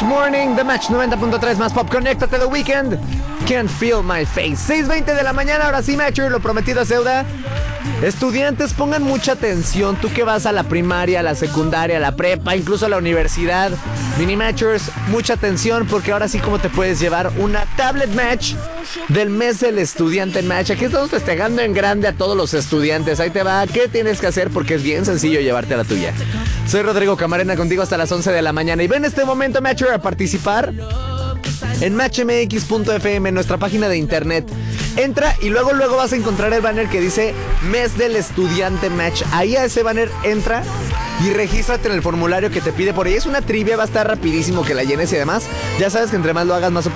Match Morning, The Match 90.3 más pop. Conéctate The Weekend. Can't feel my face. 6:20 de la mañana, ahora sí, Matcher, lo prometido es deuda. Estudiantes, pongan mucha atención. Tú que vas a la primaria, a la secundaria, a la prepa, incluso a la universidad. Mini Matchers, mucha atención porque ahora sí como te puedes llevar una tablet match del mes del estudiante match. Aquí estamos festejando en grande a todos los estudiantes. Ahí te va. ¿Qué tienes que hacer? Porque es bien sencillo llevarte la tuya. Soy Rodrigo Camarena contigo hasta las 11 de la mañana. Y ven este momento, Matcher, a participar en matchmx.fm, nuestra página de internet. Entra y luego vas a encontrar el banner que dice Mes del Estudiante Match. Ahí a ese banner entra y regístrate en el formulario que te pide por ahí. Es una trivia, va a estar rapidísimo que la llenes y además ya sabes que entre más lo hagas más